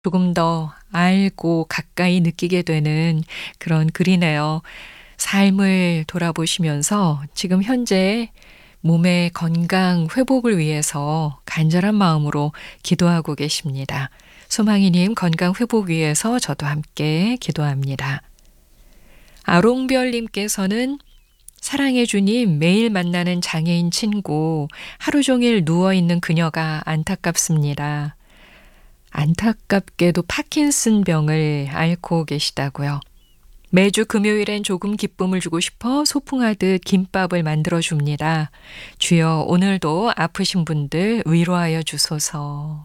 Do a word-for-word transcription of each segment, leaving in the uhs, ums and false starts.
조금 더 알고 가까이 느끼게 되는 그런 글이네요. 삶을 돌아보시면서 지금 현재 몸의 건강 회복을 위해서 간절한 마음으로 기도하고 계십니다. 소망이님 건강 회복 위해서 저도 함께 기도합니다. 아롱별님께서는 사랑해 주님, 매일 만나는 장애인 친구, 하루 종일 누워있는 그녀가 안타깝습니다. 안타깝게도 파킨슨 병을 앓고 계시다고요. 매주 금요일엔 조금 기쁨을 주고 싶어 소풍하듯 김밥을 만들어 줍니다. 주여 오늘도 아프신 분들 위로하여 주소서.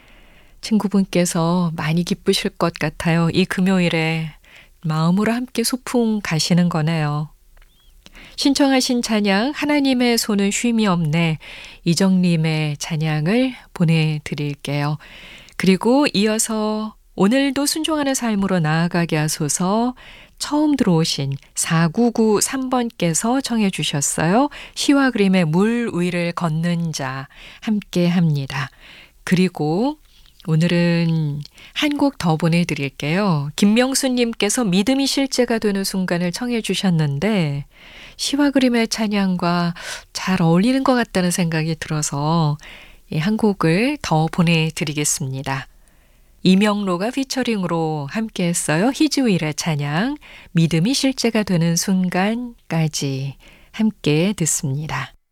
친구분께서 많이 기쁘실 것 같아요. 이 금요일에 마음으로 함께 소풍 가시는 거네요. 신청하신 찬양 하나님의 손은 쉼이 없네, 이정림의 찬양을 보내드릴게요. 그리고 이어서 오늘도 순종하는 삶으로 나아가게 하소서, 처음 들어오신 사구구삼 번께서 청해 주셨어요. 시와 그림의 물 위를 걷는 자 함께 합니다. 그리고 오늘은 한 곡 더 보내드릴게요. 김명수님께서 믿음이 실제가 되는 순간을 청해 주셨는데 시와 그림의 찬양과 잘 어울리는 것 같다는 생각이 들어서 한 곡을 더 보내드리겠습니다. 이명로가 피처링으로 함께 했어요. 히즈윌의 찬양 믿음이 실제가 되는 순간까지 함께 듣습니다.